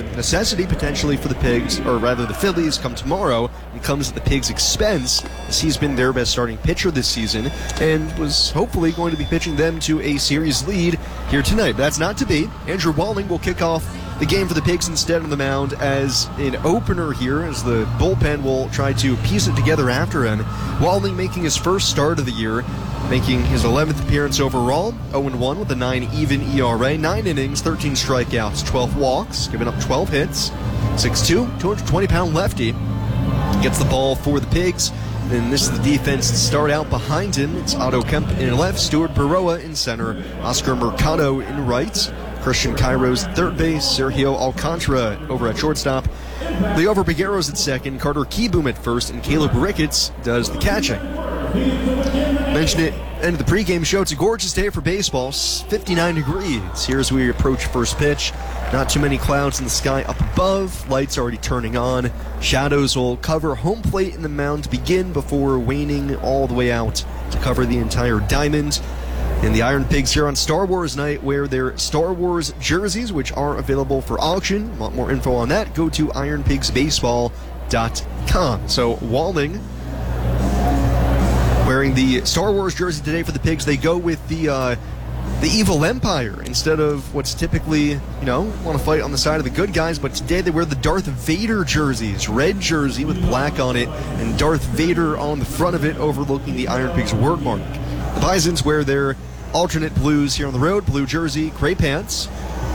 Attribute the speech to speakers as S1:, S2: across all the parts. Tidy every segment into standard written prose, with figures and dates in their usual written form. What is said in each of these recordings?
S1: necessity potentially for the Pigs, or rather the Phillies, come tomorrow. It comes at the Pigs' expense, as he's been their best starting pitcher this season and was hopefully going to be pitching them to a series lead here tonight. But that's not to be. Andrew Walling will kick off the game for the Pigs instead on the mound as an opener here, as the bullpen will try to piece it together after him. Walling making his first start of the year, making his 11th appearance overall, 0-1 with a 9-even ERA, 9 innings, 13 strikeouts, 12 walks, giving up 12 hits, 6'2", 220-pound lefty. Gets the ball for the Pigs, and this is the defense to start out behind him. It's Otto Kemp in left, Stuart Baroa in center, Oscar Mercado in right, Christian Cairo's at third base, Sergio Alcantara over at shortstop, Leover Pigueros at second, Carter Kieboom at first, and Caleb Ricketts does the catching. Mentioned it end of the pregame show. It's a gorgeous day for baseball. 59 degrees here as we approach first pitch. Not too many clouds in the sky up above. Lights already turning on. Shadows will cover home plate and the mound to begin before waning all the way out to cover the entire diamond. And the Iron Pigs here on Star Wars night wear their Star Wars jerseys, which are available for auction. Want more info on that? Go to ironpigsbaseball.com. So Walling wearing the Star Wars jersey today for the Pigs. They go with the Evil Empire instead of what's typically, want to fight on the side of the good guys, but today they wear the Darth Vader jerseys. Red jersey with black on it and Darth Vader on the front of it overlooking the Iron Pigs word mark. The Bisons wear their alternate blues here on the road, blue jersey, gray pants.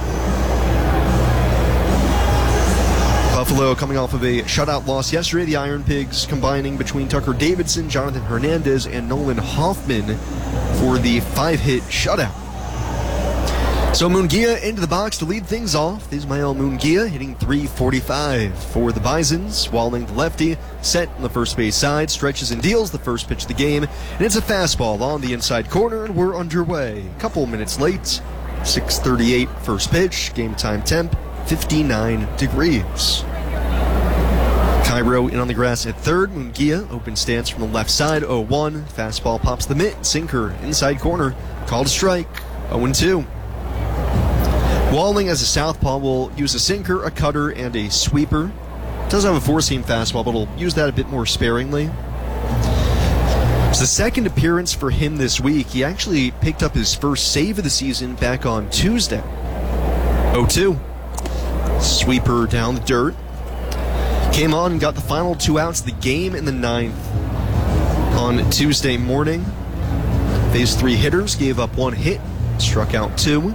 S1: Buffalo coming off of a shutout loss yesterday. The Iron Pigs combining between Tucker Davidson, Jonathan Hernandez, and Nolan Hoffman for the 5-hit shutout. So Munguia into the box to lead things off. Ismael Munguia hitting .345 for the Bisons. Walling the lefty, set on the first base side, stretches and deals the first pitch of the game, and it's a fastball on the inside corner, and we're underway. A couple minutes late, 6:38 first pitch, game time temp, 59 degrees. Cairo in on the grass at third. Munguia, open stance from the left side, 0-1. Fastball pops the mitt, sinker, inside corner, called a strike, 0-2. Walling as a southpaw will use a sinker, a cutter, and a sweeper. Does have a four-seam fastball, but he'll use that a bit more sparingly. It's the second appearance for him this week. He actually picked up his first save of the season back on Tuesday. 0-2. Sweeper down the dirt. Came on and got the final 2 outs of the game in the 9th on Tuesday morning. Faced 3 hitters, gave up 1 hit, struck out 2.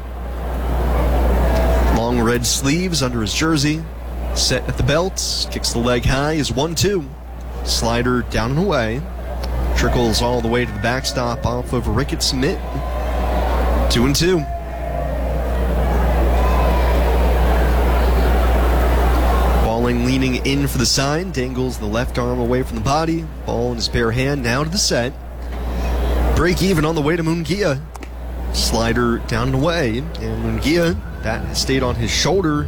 S1: Long red sleeves under his jersey, set at the belt, kicks the leg high, is 1-2. Slider down and away. Trickles all the way to the backstop off of Ricketts' mitt. 2-2. Walling leaning in for the sign, dangles the left arm away from the body. Ball in his bare hand, now to the set. Break even on the way to Munguia. Slider down and away, and Munguia, that has stayed on his shoulder,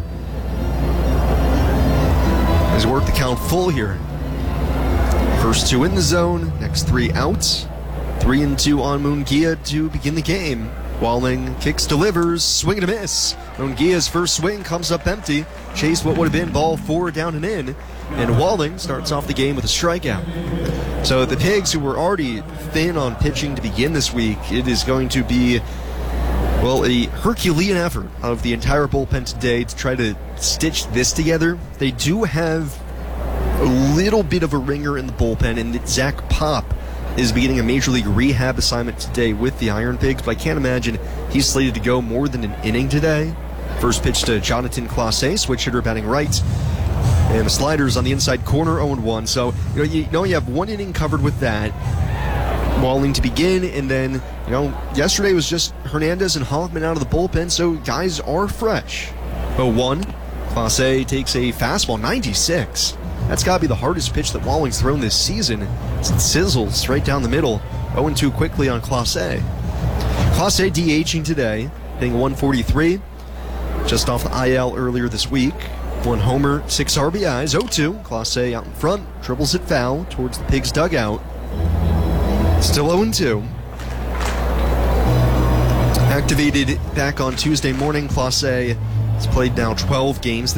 S1: has worked the count full here. First 2 in the zone, next 3 outs. 3-2 on Munguia to begin the game. Walling kicks, delivers, swing and a miss. Munguia's first swing comes up empty. Chased what would have been ball 4 down and in. And Walling starts off the game with a strikeout. So the Pigs, who were already thin on pitching to begin this week, it is going to be, a Herculean effort of the entire bullpen today to try to stitch this together. They do have a little bit of a ringer in the bullpen, and Zach Pop is beginning a Major League rehab assignment today with the Iron Pigs, but I can't imagine he's slated to go more than an inning today. First pitch to Jonathan Clase, switch hitter batting right. And the slider's on the inside corner, 0-1. So, you have 1 inning covered with that. Walling to begin, and then, yesterday was just Hernandez and Hoffman out of the bullpen, so guys are fresh. 0-1. Clase takes a fastball, 96. That's got to be the hardest pitch that Walling's thrown this season. It sizzles right down the middle. 0-2 quickly on Clase. Clase DHing today, hitting 143. Just off the IL earlier this week. 1 homer, 6 RBIs, 0-2. Clase out in front, dribbles it foul towards the Pigs' dugout. Still 0-2. Activated back on Tuesday morning, Clase has played now 12 games